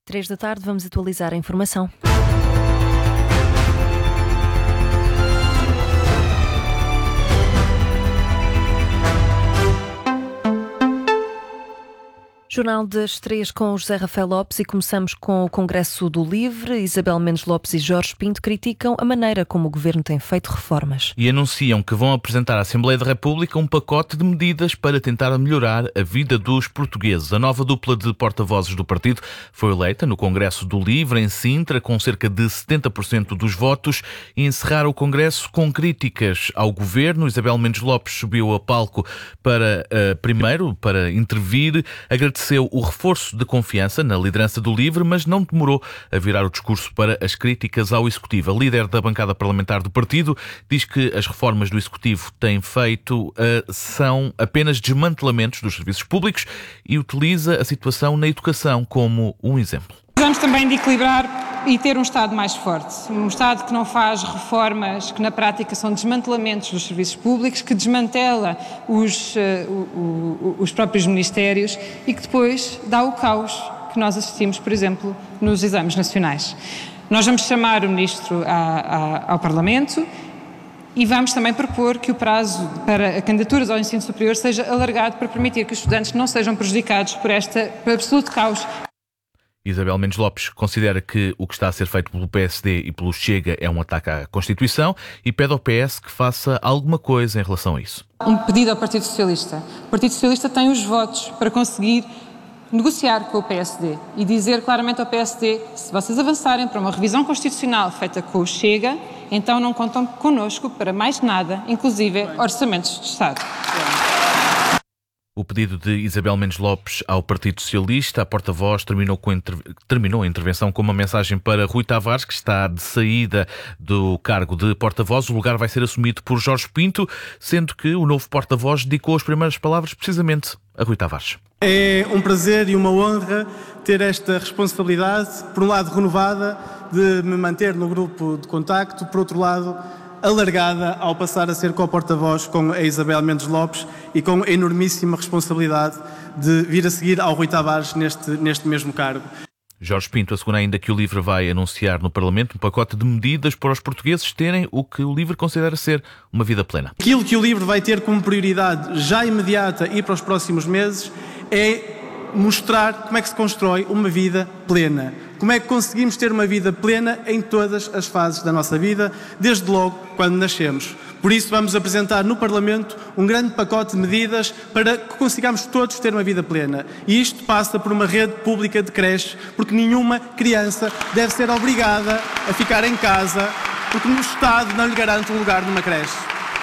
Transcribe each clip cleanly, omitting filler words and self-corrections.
3 da tarde, vamos atualizar a informação. Jornal das 3 com José Rafael Lopes e começamos com o Congresso do Livre. Isabel Mendes Lopes e Jorge Pinto criticam a maneira como o Governo tem feito reformas. E anunciam que vão apresentar à Assembleia da República um pacote de medidas para tentar melhorar a vida dos portugueses. A nova dupla de porta-vozes do partido foi eleita no Congresso do Livre, em Sintra, com cerca de 70% dos votos, e encerrar o Congresso com críticas ao Governo. Isabel Mendes Lopes subiu a palco primeiro para intervir, agradeceu o reforço de confiança na liderança do Livre, mas não demorou a virar o discurso para as críticas ao Executivo. A líder da bancada parlamentar do partido diz que as reformas do Executivo têm feito são apenas desmantelamentos dos serviços públicos e utiliza a situação na educação como um exemplo. Precisamos também de equilibrar e ter um Estado mais forte. Um Estado que não faz reformas que na prática são desmantelamentos dos serviços públicos, que desmantela os próprios ministérios e que depois dá o caos que nós assistimos, por exemplo, nos exames nacionais. Nós vamos chamar o Ministro ao Parlamento e vamos também propor que o prazo para candidaturas ao ensino superior seja alargado para permitir que os estudantes não sejam prejudicados por absoluto caos. Isabel Mendes Lopes considera que o que está a ser feito pelo PSD e pelo Chega é um ataque à Constituição e pede ao PS que faça alguma coisa em relação a isso. Um pedido ao Partido Socialista. O Partido Socialista tem os votos para conseguir negociar com o PSD e dizer claramente ao PSD: se vocês avançarem para uma revisão constitucional feita com o Chega, então não contam connosco para mais nada, inclusive orçamentos de Estado. O pedido de Isabel Mendes Lopes ao Partido Socialista, a porta-voz, terminou a intervenção com uma mensagem para Rui Tavares, que está de saída do cargo de porta-voz. O lugar vai ser assumido por Jorge Pinto, sendo que o novo porta-voz dedicou as primeiras palavras precisamente a Rui Tavares. É um prazer e uma honra ter esta responsabilidade, por um lado renovada, de me manter no grupo de contacto, por outro lado alargada ao passar a ser co-porta-voz com a Isabel Mendes Lopes e com a enormíssima responsabilidade de vir a seguir ao Rui Tavares neste mesmo cargo. Jorge Pinto assegura ainda que o Livre vai anunciar no Parlamento um pacote de medidas para os portugueses terem o que o Livre considera ser uma vida plena. Aquilo que o Livre vai ter como prioridade já imediata e para os próximos meses é mostrar como é que se constrói uma vida plena. Como é que conseguimos ter uma vida plena em todas as fases da nossa vida, desde logo quando nascemos. Por isso vamos apresentar no Parlamento um grande pacote de medidas para que consigamos todos ter uma vida plena. E isto passa por uma rede pública de creches, porque nenhuma criança deve ser obrigada a ficar em casa, porque o Estado não lhe garante um lugar numa creche.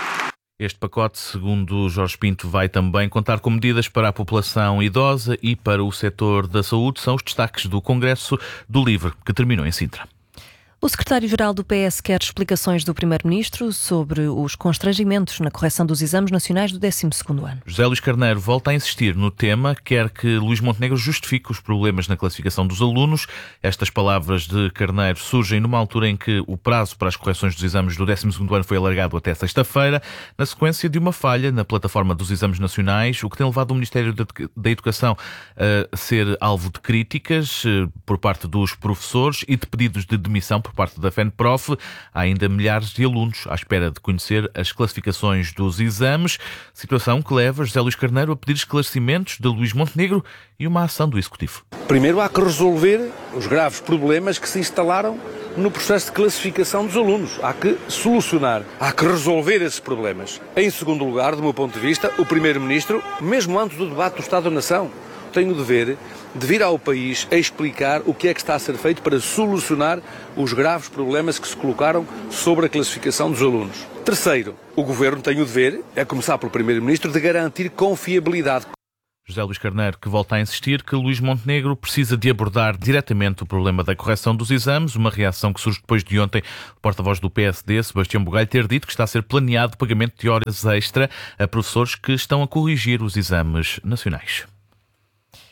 Este pacote, segundo Jorge Pinto, vai também contar com medidas para a população idosa e para o setor da saúde. São os destaques do Congresso do Livre, que terminou em Sintra. O secretário-geral do PS quer explicações do Primeiro-Ministro sobre os constrangimentos na correção dos exames nacionais do 12º ano. José Luís Carneiro volta a insistir no tema, quer que Luís Montenegro justifique os problemas na classificação dos alunos. Estas palavras de Carneiro surgem numa altura em que o prazo para as correções dos exames do 12º ano foi alargado até sexta-feira, na sequência de uma falha na plataforma dos exames nacionais, o que tem levado o Ministério da Educação a ser alvo de críticas por parte dos professores e de pedidos de demissão por parte da FENPROF. Há ainda milhares de alunos à espera de conhecer as classificações dos exames, situação que leva José Luís Carneiro a pedir esclarecimentos de Luís Montenegro e uma ação do Executivo. Primeiro há que resolver os graves problemas que se instalaram no processo de classificação dos alunos. Há que solucionar, há que resolver esses problemas. Em segundo lugar, do meu ponto de vista, o Primeiro-Ministro, mesmo antes do debate do Estado da Nação, tem o dever de vir ao país a explicar o que é que está a ser feito para solucionar os graves problemas que se colocaram sobre a classificação dos alunos. Terceiro, o Governo tem o dever, a começar pelo Primeiro-Ministro, de garantir confiabilidade. José Luís Carneiro, que volta a insistir que Luís Montenegro precisa de abordar diretamente o problema da correção dos exames, uma reação que surge depois de ontem o porta-voz do PSD, Sebastião Bugalho, ter dito que está a ser planeado o pagamento de horas extra a professores que estão a corrigir os exames nacionais.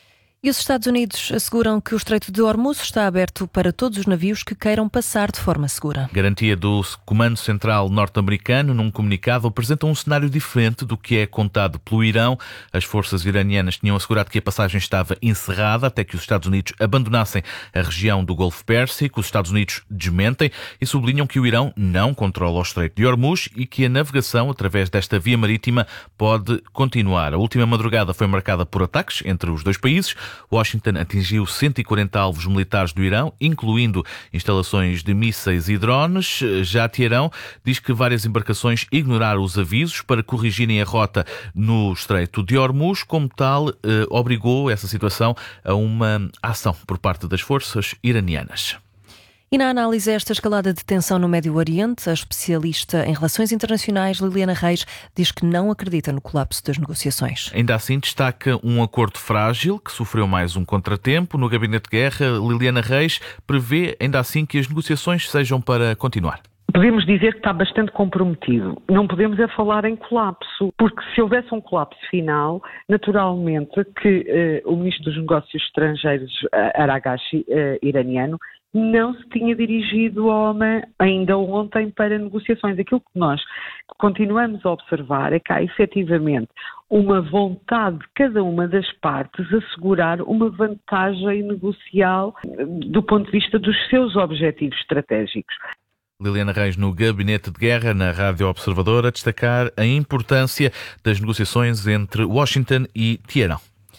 E os Estados Unidos asseguram que o Estreito de Hormuz está aberto para todos os navios que queiram passar de forma segura. Garantia do Comando Central norte-americano, num comunicado, apresenta um cenário diferente do que é contado pelo Irão. As forças iranianas tinham assegurado que a passagem estava encerrada até que os Estados Unidos abandonassem a região do Golfo Pérsico. Os Estados Unidos desmentem e sublinham que o Irão não controla o Estreito de Hormuz e que a navegação através desta via marítima pode continuar. A última madrugada foi marcada por ataques entre os dois países. Washington atingiu 140 alvos militares do Irão, incluindo instalações de mísseis e drones. Já Teherão diz que várias embarcações ignoraram os avisos para corrigirem a rota no Estreito de Hormuz. Como tal, obrigou essa situação a uma ação por parte das forças iranianas. E na análise a esta escalada de tensão no Médio Oriente, a especialista em relações internacionais Liliana Reis diz que não acredita no colapso das negociações. Ainda assim, destaca um acordo frágil que sofreu mais um contratempo. No Gabinete de Guerra, Liliana Reis prevê ainda assim que as negociações sejam para continuar. Podemos dizer que está bastante comprometido. Não podemos falar em colapso, porque se houvesse um colapso final, naturalmente que o Ministro dos Negócios Estrangeiros, Aragashi, iraniano, não se tinha dirigido ao Oman ainda ontem para negociações. Aquilo que nós continuamos a observar é que há efetivamente uma vontade de cada uma das partes assegurar uma vantagem negocial do ponto de vista dos seus objetivos estratégicos. Liliana Reis no Gabinete de Guerra, na Rádio Observador, a destacar a importância das negociações entre Washington e Teherão.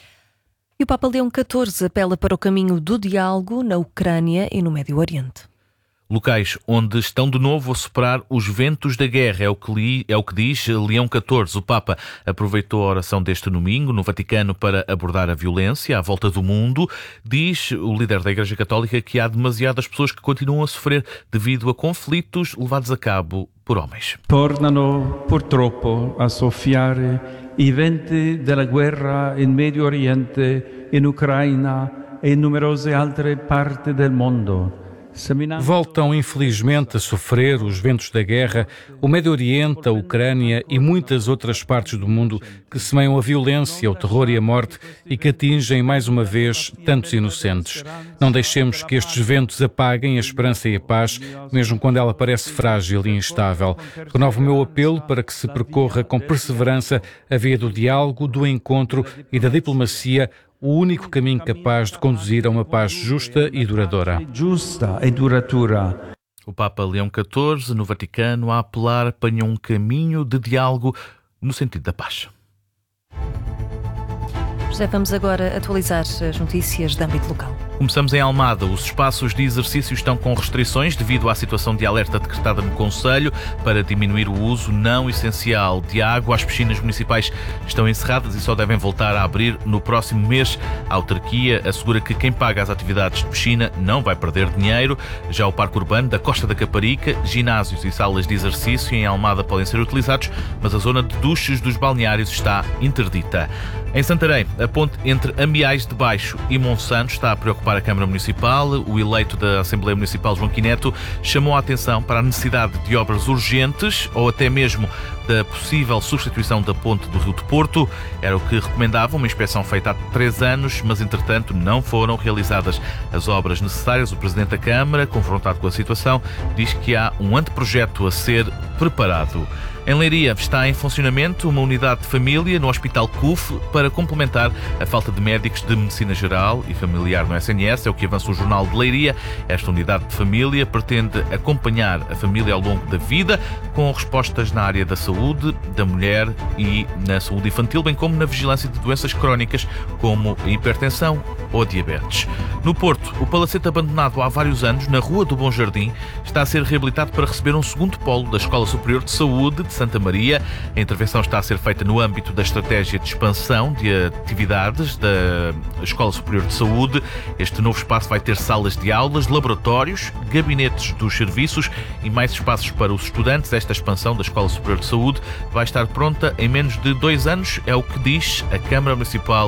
E o Papa Leão XIV apela para o caminho do diálogo na Ucrânia e no Médio Oriente. Locais onde estão de novo a soprar os ventos da guerra, é o que diz Leão XIV. O Papa aproveitou a oração deste domingo no Vaticano para abordar a violência à volta do mundo. Diz o líder da Igreja Católica que há demasiadas pessoas que continuam a sofrer devido a conflitos levados a cabo por homens. Tornano purtroppo a soffiare i venti della guerra in Medio Oriente, in Ucraina e in numerose altre parti del mondo. Voltam, infelizmente, a sofrer os ventos da guerra, o Médio Oriente, a Ucrânia e muitas outras partes do mundo que semeiam a violência, o terror e a morte e que atingem, mais uma vez, tantos inocentes. Não deixemos que estes ventos apaguem a esperança e a paz, mesmo quando ela parece frágil e instável. Renovo o meu apelo para que se percorra com perseverança a via do diálogo, do encontro e da diplomacia, o único caminho capaz de conduzir a uma paz justa e duradoura. O Papa Leão XIV, no Vaticano, a apelar para um caminho de diálogo no sentido da paz. José, vamos agora atualizar as notícias de âmbito local. Começamos em Almada. Os espaços de exercício estão com restrições devido à situação de alerta decretada no Concelho para diminuir o uso não essencial de água. As piscinas municipais estão encerradas e só devem voltar a abrir no próximo mês. A autarquia assegura que quem paga as atividades de piscina não vai perder dinheiro. Já o Parque Urbano da Costa da Caparica, ginásios e salas de exercício em Almada podem ser utilizados, mas a zona de duches dos balneários está interdita. Em Santarém, a ponte entre Amiais de Baixo e Monsanto está a preocupar a Câmara Municipal. O eleito da Assembleia Municipal, João Quineto, chamou a atenção para a necessidade de obras urgentes ou até mesmo da possível substituição da ponte do Rio de Porto. Era o que recomendava uma inspeção feita há 3 anos, mas entretanto não foram realizadas as obras necessárias. O Presidente da Câmara, confrontado com a situação, diz que há um anteprojeto a ser preparado. Em Leiria está em funcionamento uma unidade de família no Hospital CUF para complementar a falta de médicos de medicina geral e familiar no SNS, é o que avança o Jornal de Leiria. Esta unidade de família pretende acompanhar a família ao longo da vida com respostas na área da saúde, da mulher e na saúde infantil, bem como na vigilância de doenças crónicas como a hipertensão ou a diabetes. No Porto, o palacete abandonado há vários anos, na Rua do Bom Jardim, está a ser reabilitado para receber um segundo polo da Escola Superior de Saúde de Santa Maria. A intervenção está a ser feita no âmbito da estratégia de expansão de atividades da Escola Superior de Saúde. Este novo espaço vai ter salas de aulas, laboratórios, gabinetes dos serviços e mais espaços para os estudantes. Esta expansão da Escola Superior de Saúde vai estar pronta em menos de 2 anos, é o que diz a Câmara Municipal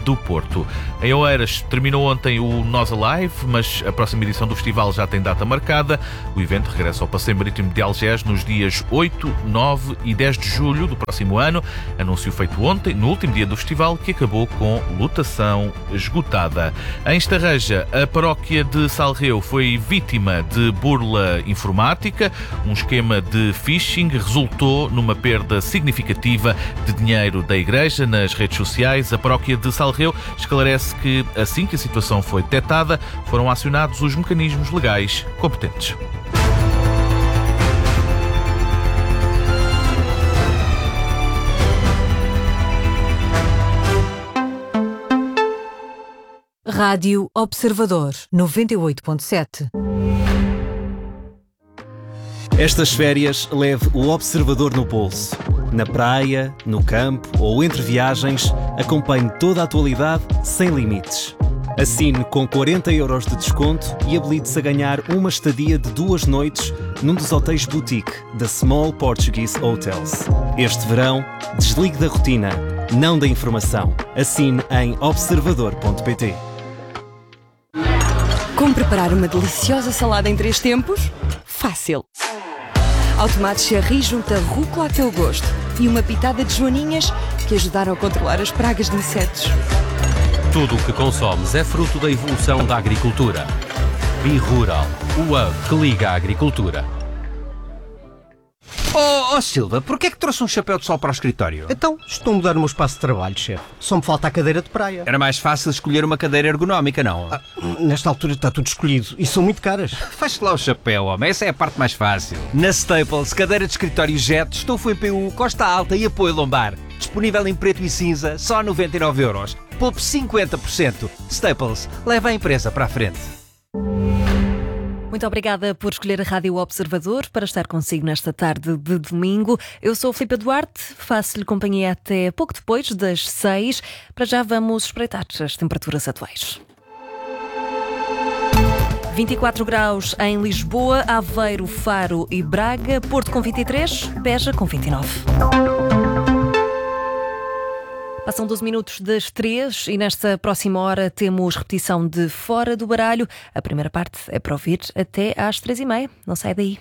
do Porto. Em Oeiras terminou ontem o Nós Alive, mas a próxima edição do festival já tem data marcada. O evento regressa ao Passeio Marítimo de Algés nos dias 8, 9 e 10 de julho do próximo ano. Anúncio feito ontem, no último dia do festival, que acabou com lotação esgotada. Em Estarreja, a paróquia de Salreu foi vítima de burla informática. Um esquema de phishing resultou numa perda significativa de dinheiro da Igreja. Nas redes sociais, a paróquia de Salreu esclarece que, assim que a situação foi detectada, foram acionados os mecanismos legais competentes. Rádio Observador 98.7. Estas férias leve o Observador no bolso. Na praia, no campo ou entre viagens, acompanhe toda a atualidade sem limites. Assine com 40 € de desconto e habilite-se a ganhar uma estadia de 2 noites num dos hotéis boutique da Small Portuguese Hotels. Este verão, desligue da rotina, não da informação. Assine em observador.pt. Como preparar uma deliciosa salada em 3 tempos? Fácil! Ao tomate cherry junta rúcula a teu gosto e uma pitada de joaninhas que ajudaram a controlar as pragas de insetos. Tudo o que consomes é fruto da evolução da agricultura. BeRural, o hub que liga a agricultura. Oh Silva, porquê é que trouxe um chapéu de sol para o escritório? Então, estou a mudar o meu espaço de trabalho, chefe. Só me falta a cadeira de praia. Era mais fácil escolher uma cadeira ergonómica, não? Nesta altura está tudo escolhido e são muito caras. Faz-te lá o chapéu, homem. Essa é a parte mais fácil. Na Staples, cadeira de escritório Jet, estofo em PU, costa alta e apoio lombar. Disponível em preto e cinza, só 99 €. Poupe 50%. Staples, leva a empresa para a frente. Muito obrigada por escolher a Rádio Observador para estar consigo nesta tarde de domingo. Eu sou Filipe Duarte, faço-lhe companhia até pouco depois das 6. Para já vamos espreitar as temperaturas atuais. 24 graus em Lisboa, Aveiro, Faro e Braga, Porto com 23, Beja com 29. Passam 12 minutos das 3 e nesta próxima hora temos repetição de Fora do Baralho. A primeira parte é para ouvir até às 3h30. Não sai daí.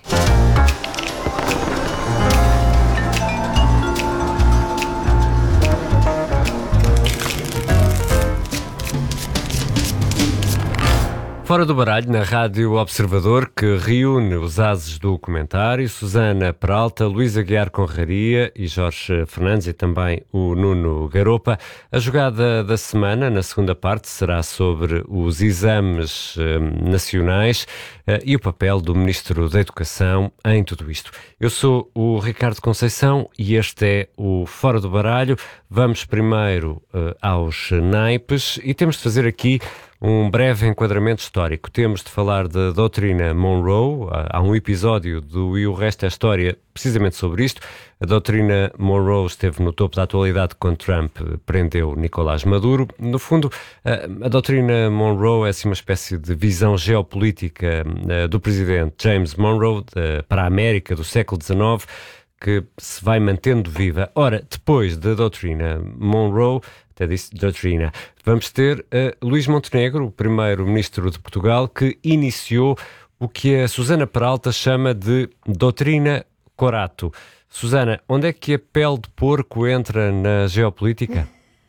Fora do Baralho, na Rádio Observador, que reúne os ases do comentário, Susana Peralta, Luísa Guiar Conraria e Jorge Fernandes e também o Nuno Garopa. A jogada da semana, na segunda parte, será sobre os exames nacionais e o papel do Ministro da Educação em tudo isto. Eu sou o Ricardo Conceição e este é o Fora do Baralho. Vamos primeiro aos naipes e temos de fazer aqui um breve enquadramento histórico. Temos de falar da doutrina Monroe. Há um episódio do E o Resto é História precisamente sobre isto. A doutrina Monroe esteve no topo da atualidade quando Trump prendeu Nicolás Maduro. No fundo, a doutrina Monroe é assim uma espécie de visão geopolítica do presidente James Monroe para a América do século XIX, que se vai mantendo viva. Ora, depois da doutrina Monroe, até disse doutrina, vamos ter Luís Montenegro, o primeiro-ministro de Portugal, que iniciou o que a Susana Peralta chama de doutrina Corato. Susana, onde é que a pele de porco entra na geopolítica?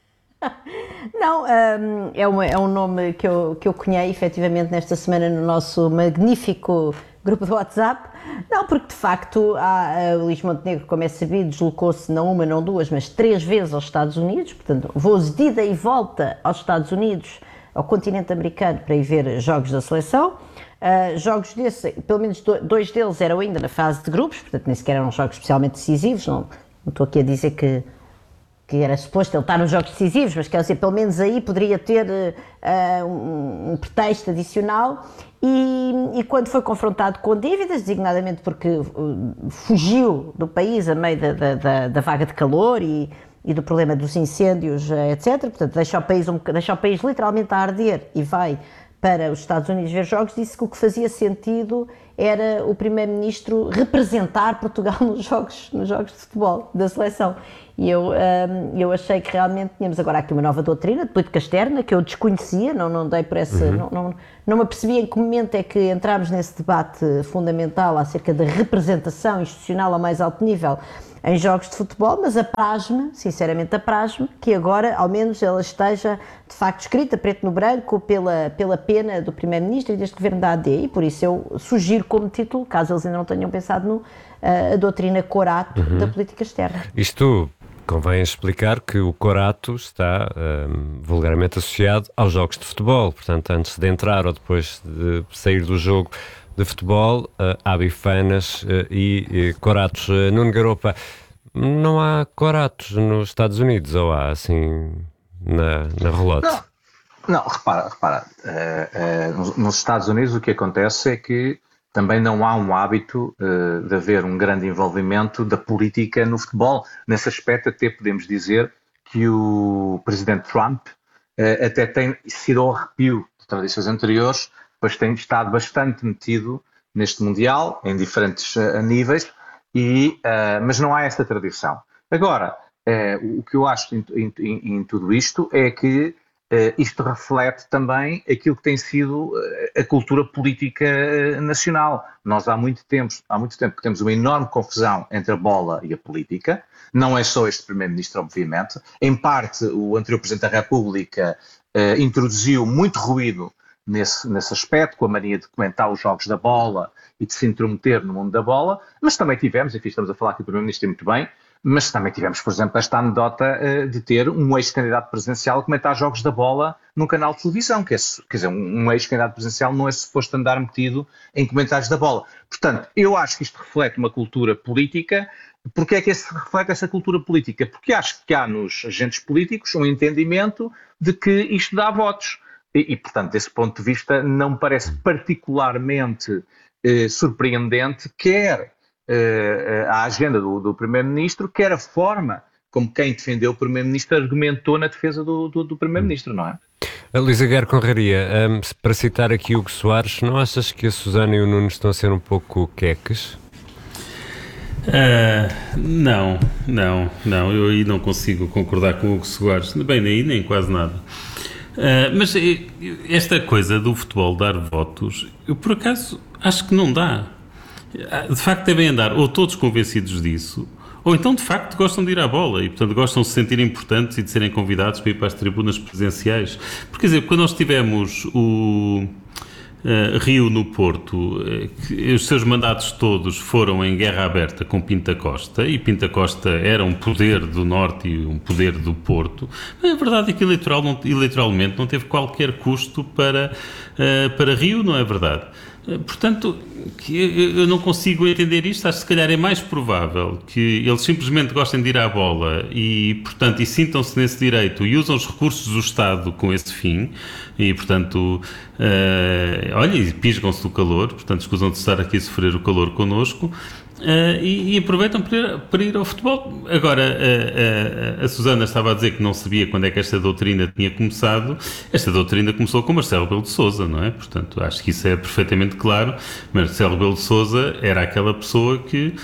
Não, é um nome que eu cunhei efetivamente nesta semana no nosso magnífico grupo do WhatsApp. Não, porque de facto o Luís Montenegro, como é sabido, deslocou-se não uma, não duas, mas 3 vezes aos Estados Unidos, portanto, voos de ida e volta aos Estados Unidos, ao continente americano, para ir ver jogos da seleção. Jogos desses, pelo menos 2 deles eram ainda na fase de grupos, portanto nem sequer eram jogos especialmente decisivos, não estou aqui a dizer que era suposto ele estar nos jogos decisivos, mas quer dizer, pelo menos aí poderia ter um pretexto adicional e quando foi confrontado com dívidas, designadamente porque fugiu do país a meio da vaga de calor e do problema dos incêndios, etc. Portanto, deixa o país literalmente a arder e vai para os Estados Unidos ver jogos, disse que o que fazia sentido era o primeiro-ministro representar Portugal nos jogos de futebol da seleção. E eu achei que realmente tínhamos agora aqui uma nova doutrina de política externa que eu desconhecia, não dei por essa, não me apercebi em que momento é que entramos nesse debate fundamental acerca da representação institucional ao mais alto nível em jogos de futebol, mas apraz-me, sinceramente apraz-me, que agora ao menos ela esteja de facto escrita preto no branco pela pena do Primeiro-Ministro e deste Governo da AD, e por isso eu sugiro como título, caso eles ainda não tenham pensado a doutrina Corato da política externa. Isto convém explicar que o Corato está vulgarmente associado aos jogos de futebol, portanto antes de entrar ou depois de sair do jogo de futebol, há bifanas e coratos. Nuno Garopa, não há coratos nos Estados Unidos, ou há assim na relote? Não, repara, nos Estados Unidos o que acontece é que também não há um hábito de haver um grande envolvimento da política no futebol. Nesse aspecto até podemos dizer que o presidente Trump até tem sido ao arrepio de tradições anteriores, pois tem estado bastante metido neste Mundial, em diferentes níveis, mas não há esta tradição. Agora, o que eu acho em tudo isto é que isto reflete também aquilo que tem sido a cultura política nacional. Nós há muito tempo que temos uma enorme confusão entre a bola e a política. Não é só este Primeiro-Ministro, obviamente. Em parte, o anterior Presidente da República introduziu muito ruído nesse aspecto, com a mania de comentar os jogos da bola e de se intrometer no mundo da bola, mas também tivemos, enfim, estamos a falar aqui do Primeiro-Ministro muito bem, mas também tivemos, por exemplo, esta anedota de ter um ex-candidato presidencial a comentar jogos da bola num canal de televisão, quer dizer, um ex-candidato presidencial não é suposto andar metido em comentários da bola. Portanto, eu acho que isto reflete uma cultura política. Porquê é que reflete essa cultura política? Porque acho que há nos agentes políticos um entendimento de que isto dá votos. E, portanto, desse ponto de vista, não me parece particularmente surpreendente, quer a agenda do Primeiro-Ministro, quer a forma como quem defendeu o Primeiro-Ministro argumentou na defesa do Primeiro-Ministro, não é? A Luísa Aguiar Conraria, para citar aqui Hugo Soares, não achas que a Susana e o Nuno estão a ser um pouco queques? Não, eu aí não consigo concordar com o Hugo Soares, bem, nem quase nada. Mas esta coisa do futebol dar votos, eu por acaso acho que não dá. De facto devem andar ou todos convencidos disso, ou então de facto gostam de ir à bola e portanto gostam de se sentir importantes e de serem convidados para ir para as tribunas presenciais. Porque quer dizer, quando nós tivemos o Rio no Porto, os seus mandatos todos foram em guerra aberta com Pinto da Costa, e Pinto da Costa era um poder do Norte e um poder do Porto. A verdade é que eleitoralmente não teve qualquer custo para Rio, não é verdade? Portanto, eu não consigo entender isto. Acho que se calhar é mais provável que eles simplesmente gostem de ir à bola e, portanto, e sintam-se nesse direito e usam os recursos do Estado com esse fim e, portanto, e pisgam-se do calor, portanto, escusam de estar aqui a sofrer o calor connosco. E aproveitam para ir ao futebol. Agora, a Susana estava a dizer que não sabia quando é que esta doutrina tinha começado. Esta doutrina começou com Marcelo Rebelo de Sousa, não é? Portanto, acho que isso é perfeitamente claro. Marcelo Rebelo de Sousa era aquela pessoa que,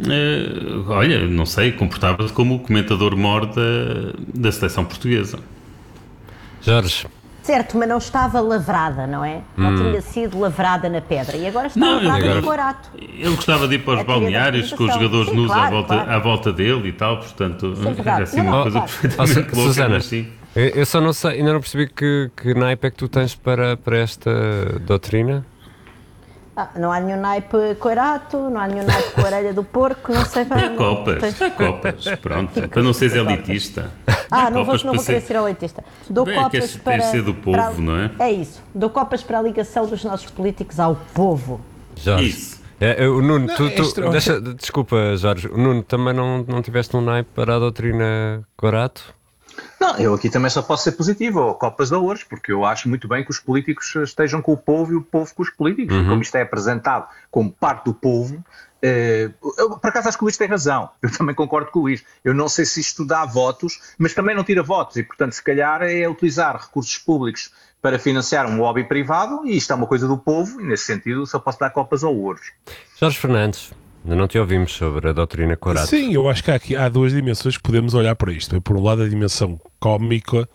não sei, comportava-se como o comentador-mor da seleção portuguesa. Jorge. Certo, mas não estava lavrada, não é? Não tinha sido lavrada na pedra. E agora está lavrada no Corato. Ele gostava de ir para os balneários com os jogadores nus à volta dele e tal, portanto, era assim uma coisa perfeitamente louca. Susana, assim. eu só não sei, ainda não percebi que naipe é que tu tens para esta doutrina? Não há nenhum naipe Corato, não há nenhum naipe com a orelha do porco, não sei bem. Há copas, pronto, para não seres elitista. Não vou querer ser elitista. Dou copas para ser do povo, não é? É isso, dou copas para a ligação dos nossos políticos ao povo. Jorge. Isso. O Nuno, desculpa, Jorge, o Nuno, também não tiveste um naipe para a doutrina Corato? Não, eu aqui também só posso ser positivo, ou copas de ouros, porque eu acho muito bem que os políticos estejam com o povo e o povo com os políticos. Como isto é apresentado como parte do povo, eu, por acaso acho que o Luís tem razão, eu também concordo com o Luís. Eu não sei se isto dá votos, mas também não tira votos e, portanto, se calhar é utilizar recursos públicos para financiar um lobby privado, e isto é uma coisa do povo, e nesse sentido só posso dar copas ou ouros. Jorge Fernandes, não te ouvimos sobre a doutrina Corato. Sim, eu acho que há duas dimensões que podemos olhar para isto. Por um lado, a dimensão cómica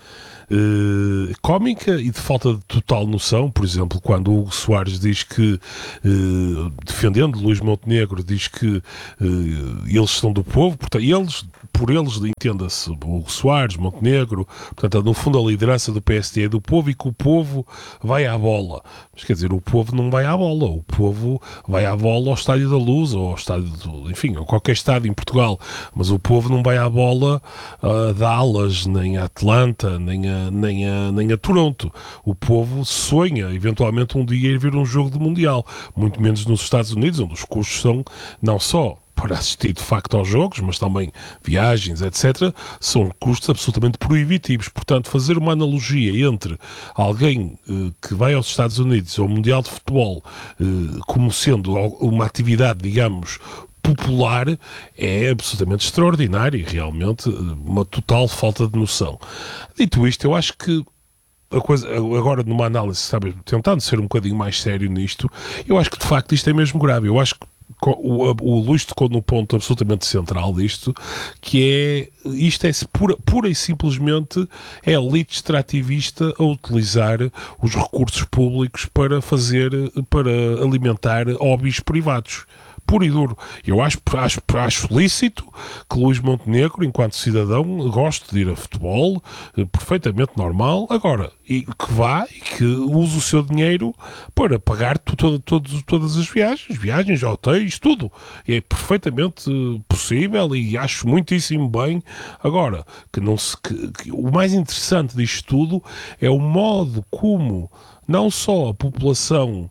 e de falta de total noção. Por exemplo, quando o Hugo Soares diz que, defendendo Luís Montenegro, diz que eles são do povo, portanto, por eles entenda-se o Hugo Soares, Montenegro, portanto, no fundo a liderança do PSD é do povo e que o povo vai à bola. Mas quer dizer, o povo não vai à bola, o povo vai à bola ao Estádio da Luz ou ao estádio, enfim, a qualquer estádio em Portugal, mas o povo não vai à bola a Dallas, nem a Atlanta, nem a Toronto. O povo sonha eventualmente um dia ir ver um jogo do Mundial, muito menos nos Estados Unidos, onde os custos são não só para assistir de facto aos jogos, mas também viagens, etc., são custos absolutamente proibitivos. Portanto, fazer uma analogia entre alguém que vai aos Estados Unidos ao Mundial de Futebol como sendo uma atividade, digamos, popular, é absolutamente extraordinário e realmente uma total falta de noção. Dito isto, eu acho que a coisa, agora numa análise, sabe, tentando ser um bocadinho mais sério nisto, eu acho que de facto isto é mesmo grave. Eu acho que o Luís tocou no ponto absolutamente central disto, que é, isto é pura e simplesmente é a elite extrativista a utilizar os recursos públicos para alimentar hobbies privados. Puro e duro. Eu acho lícito que Luís Montenegro, enquanto cidadão, goste de ir a futebol, perfeitamente normal, agora, e que vá e que use o seu dinheiro para pagar todas as viagens, hotéis, tudo. É perfeitamente possível e acho muitíssimo bem. Agora, o mais interessante disto tudo é o modo como não só a população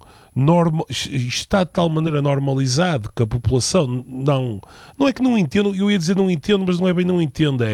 está de tal maneira normalizado que a população não é que não entenda, eu ia dizer não entendo, mas não é bem não entenda,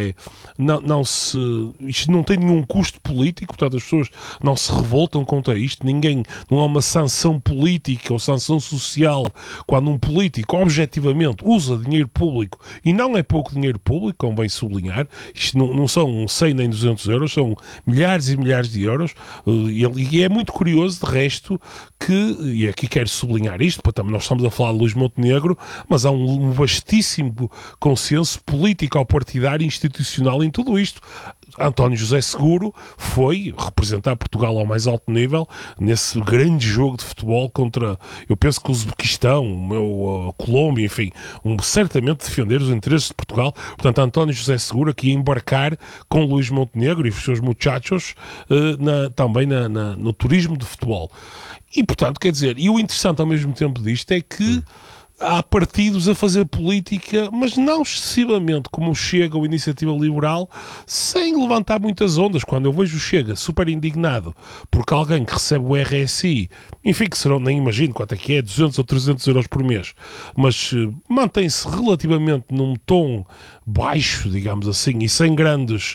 isto não tem nenhum custo político, portanto as pessoas não se revoltam contra isto, não há uma sanção política ou sanção social quando um político objetivamente usa dinheiro público, e não é pouco dinheiro público, convém sublinhar, isto não são 100 nem 200 euros, são milhares e milhares de euros, e é muito curioso de resto que, e aqui quero sublinhar isto, porque também nós estamos a falar de Luís Montenegro, mas há um vastíssimo consenso político-partidário e institucional em tudo isto. António José Seguro foi representar Portugal ao mais alto nível nesse grande jogo de futebol contra, eu penso que o Uzbequistão, a Colômbia, enfim, certamente defender os interesses de Portugal. Portanto, António José Seguro aqui ia embarcar com Luís Montenegro e os seus muchachos também no turismo de futebol. E, portanto, quer dizer, e o interessante ao mesmo tempo disto é que há partidos a fazer política, mas não excessivamente como o Chega ou a Iniciativa Liberal, sem levantar muitas ondas. Quando eu vejo o Chega super indignado porque alguém que recebe o RSI, enfim, que serão, nem imagino quanto é que é, 200 ou 300 euros por mês, mas mantém-se relativamente num tom baixo, digamos assim, e sem grandes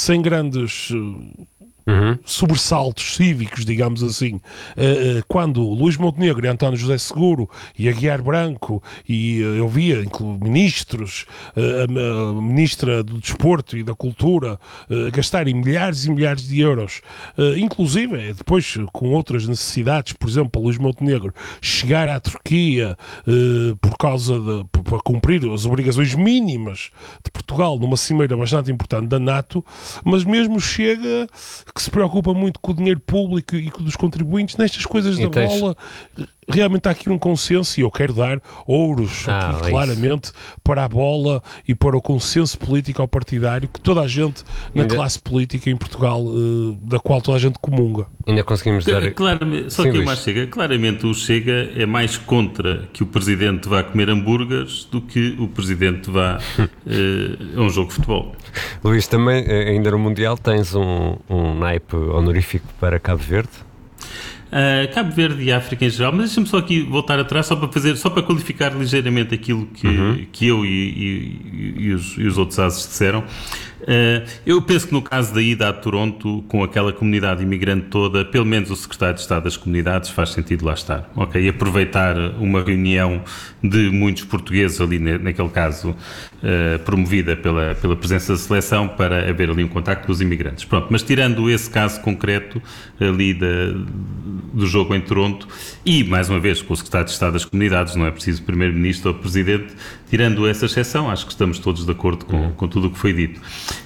sobressaltos cívicos, digamos assim, quando Luís Montenegro e António José Seguro e Aguiar Branco e eu via ministros, a Ministra do Desporto e da Cultura gastarem milhares e milhares de euros, inclusive depois com outras necessidades, por exemplo, para Luís Montenegro chegar à Turquia para cumprir as obrigações mínimas de Portugal numa cimeira bastante importante da NATO, mas mesmo Chega, que se preocupa muito com o dinheiro público e com dos contribuintes, nestas coisas da bola, realmente há aqui um consenso, e eu quero dar ouros aqui, claramente, para a bola e para o consenso político-partidário que toda a gente na classe política em Portugal, da qual toda a gente comunga. Ainda conseguimos dar... Claramente, só que o mais Chega, claramente o Chega é mais contra que o Presidente vá comer hambúrgueres do que o Presidente vá a um jogo de futebol. Luís, também, ainda no Mundial, tens um naipe honorífico para Cabo Verde? Cabo Verde e África em geral, mas deixa-me só aqui voltar atrás só para qualificar ligeiramente aquilo que eu e os outros ases disseram. Eu penso que no caso da ida a Toronto, com aquela comunidade imigrante toda, pelo menos o secretário de Estado das Comunidades faz sentido lá estar, ok? E aproveitar uma reunião de muitos portugueses ali, naquele caso, promovida pela presença da seleção, para haver ali um contacto com os imigrantes. Pronto, mas tirando esse caso concreto ali do jogo em Toronto e, mais uma vez, com o Secretário de Estado das Comunidades, não é preciso Primeiro-Ministro ou Presidente, tirando essa exceção, acho que estamos todos de acordo com tudo o que foi dito.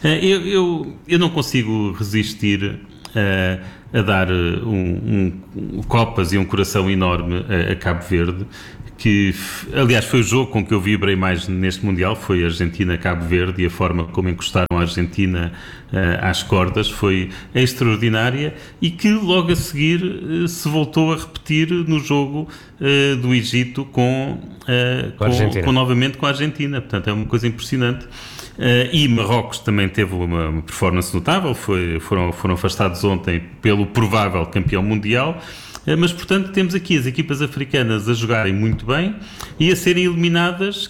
Eu não consigo resistir a dar copas e um coração enorme a Cabo Verde, que, aliás, foi o jogo com que eu vibrei mais neste Mundial, foi a Argentina-Cabo Verde, e a forma como encostaram a Argentina às cordas foi extraordinária, e que logo a seguir se voltou a repetir no jogo do Egito novamente com a Argentina. Portanto, é uma coisa impressionante. E Marrocos também teve uma performance notável, foram afastados ontem pelo provável campeão mundial. Mas, portanto, temos aqui as equipas africanas a jogarem muito bem e a serem eliminadas,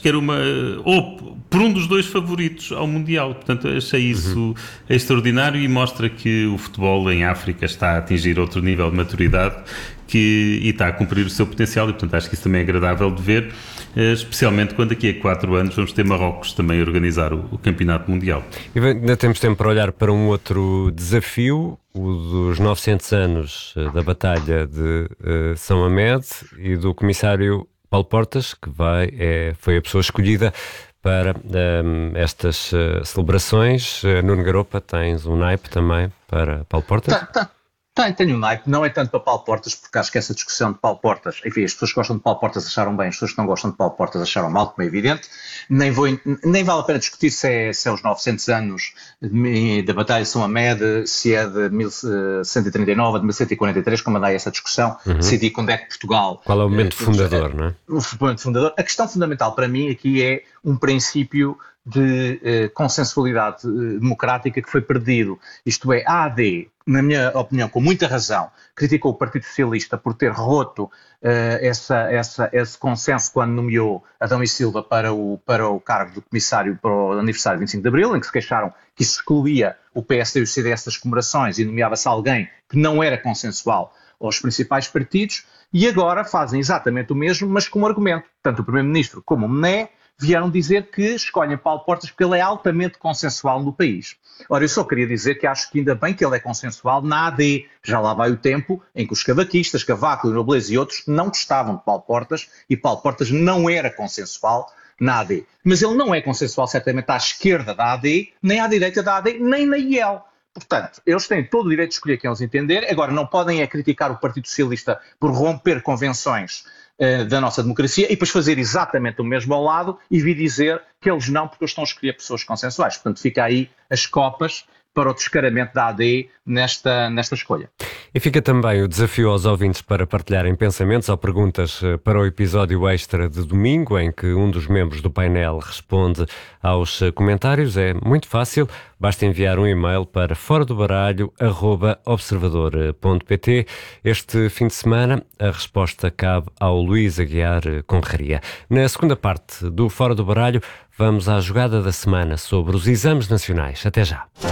por um dos dois favoritos ao Mundial. Portanto, achei isso extraordinário e mostra que o futebol em África está a atingir outro nível de maturidade e está a cumprir o seu potencial, e, portanto, acho que isso também é agradável de ver, especialmente quando daqui a 4 anos vamos ter Marrocos também a organizar o Campeonato Mundial. E ainda temos tempo para olhar para um outro desafio, o dos 900 anos da Batalha de São Hamed, e do comissário Paulo Portas, que foi a pessoa escolhida para estas celebrações. Nuno Garopa, tens um naipe também para Paulo Portas? Tenho um naipe, não é tanto para Paulo Portas, porque acho que essa discussão de Paulo Portas, enfim, as pessoas que gostam de Paulo Portas acharam bem, as pessoas que não gostam de Paulo Portas acharam mal, como é evidente. Nem vale a pena discutir se é os 900 anos da Batalha de São Hamed, se é de 1139 ou de 1143, como andai essa discussão, decidir quando é que Portugal... Qual é o momento fundador, não é? O momento fundador. A questão fundamental para mim aqui é um princípio de consensualidade democrática que foi perdido. Isto é, a AD, na minha opinião, com muita razão, criticou o Partido Socialista por ter roto esse consenso quando nomeou Adão e Silva para o cargo do comissário para o aniversário de 25 de Abril, em que se queixaram que isso excluía o PSD e o CDS das comemorações e nomeava-se alguém que não era consensual aos principais partidos, e agora fazem exatamente o mesmo, mas com um argumento. Tanto o Primeiro-Ministro como o Mené vieram dizer que escolhem Paulo Portas porque ele é altamente consensual no país. Ora, eu só queria dizer que acho que ainda bem que ele é consensual na AD. Já lá vai o tempo em que os cavaquistas, Cavaco, Nobleza e outros não gostavam de Paulo Portas, e Paulo Portas não era consensual na AD. Mas ele não é consensual certamente à esquerda da AD, nem à direita da AD, nem na IEL. Portanto, eles têm todo o direito de escolher quem eles entenderem. Agora, não podem criticar o Partido Socialista por romper convenções da nossa democracia e depois fazer exatamente o mesmo ao lado e vir dizer que eles não, porque eles estão a escolher pessoas consensuais. Portanto, fica aí as copas para o descaramento da AD nesta escolha. E fica também o desafio aos ouvintes para partilharem pensamentos ou perguntas para o episódio extra de domingo, em que um dos membros do painel responde aos comentários. É muito fácil, basta enviar um e-mail para foradobaralho@observador.pt. Este fim de semana a resposta cabe ao Luís Aguiar Conraria. Na segunda parte do Fora do Baralho, vamos à jogada da semana sobre os exames nacionais. Até já.